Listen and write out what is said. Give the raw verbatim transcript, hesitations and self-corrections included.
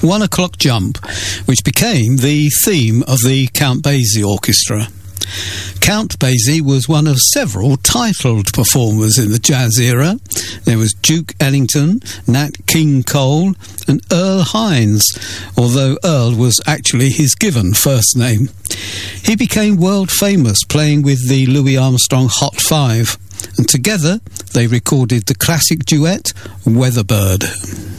One O'Clock Jump, which became the theme of the Count Basie Orchestra. Count Basie was one of several titled performers in the jazz era. There was Duke Ellington, Nat King Cole and Earl Hines, although Earl was actually his given first name. He became world famous playing with the Louis Armstrong Hot Five, and together they recorded the classic duet Weatherbird.